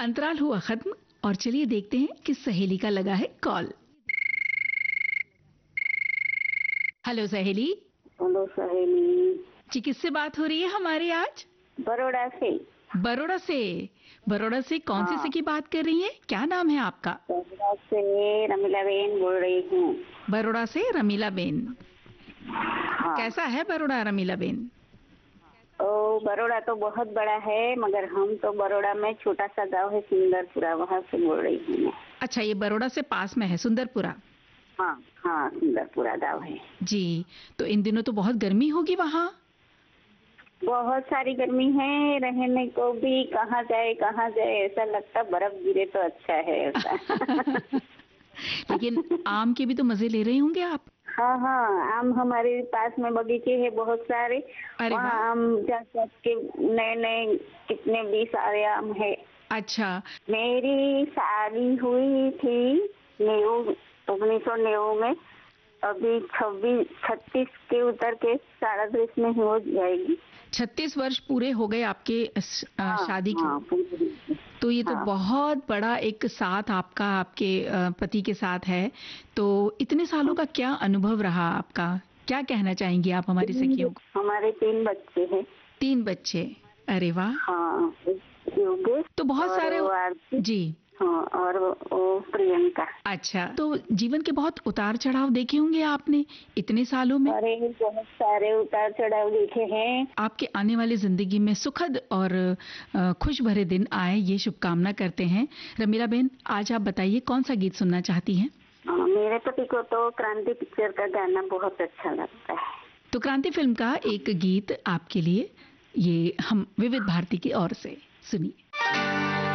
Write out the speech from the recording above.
अंतराल हुआ खत्म और चलिए देखते हैं कि सहेली का लगा है कॉल। हेलो सहेली। हेलो सहेली जी, किससे बात हो रही है हमारी आज? बड़ौदा से। बड़ौदा से? बड़ौदा से कौन सी से हाँ, की बात कर रही है? क्या नाम है आपका? बड़ौदा से रमीला बेन बोल रही हूँ। बड़ौदा से रमीला बेन। हाँ। कैसा है बड़ौदा रमीला बेन? ओ, बड़ौदा तो बहुत बड़ा है, मगर हम तो बड़ौदा में छोटा सा गांव है सुंदरपुरा, वहाँ से बोल रही हूँ मैं। अच्छा, ये बड़ौदा से पास में है सुंदरपुरा? हाँ हाँ, सुंदरपुरा गाँव है जी। तो इन दिनों तो बहुत गर्मी होगी वहाँ? बहुत सारी गर्मी है, रहने को भी कहाँ जाए ऐसा लगता, बर्फ गिरे तो अच्छा है ऐसा। लेकिन आम के भी तो मजे ले रहे होंगे आप? हाँ हाँ, आम हमारे पास में बगीचे है बहुत सारे। अरे वहाँ वाह। आम जा के नए नए कितने भी सारे आम है। अच्छा। मेरी शादी हुई थी 1990 में। अभी 36 के उतर के 37 में हो जाएगी। 36 वर्ष पूरे हो गए आपके हाँ शादी के। हाँ, पूरी। तो ये तो हाँ, बहुत बड़ा एक साथ आपका आपके पति के साथ है। तो इतने सालों का क्या अनुभव रहा आपका? क्या कहना चाहेंगी आप हमारी सखियों को? हमारे 3 बच्चे हैं। 3 बच्चे? अरे वाह। हाँ, एक योगेश तो बहुत और सारे। वो आरती। जी। हाँ, और वो प्रियंका। अच्छा, तो जीवन के बहुत उतार चढ़ाव देखे होंगे आपने इतने सालों में। अरे बहुत सारे उतार चढ़ाव देखे हैं। आपके आने वाली जिंदगी में सुखद और खुश भरे दिन आए, ये शुभकामना करते हैं। रमीला बेन, आज आप बताइए कौन सा गीत सुनना चाहती हैं? मेरे पति को तो क्रांति पिक्चर का गाना बहुत अच्छा लगता है। तो क्रांति फिल्म का एक गीत आपके लिए, ये हम विविध भारती की ओर से सुनिए।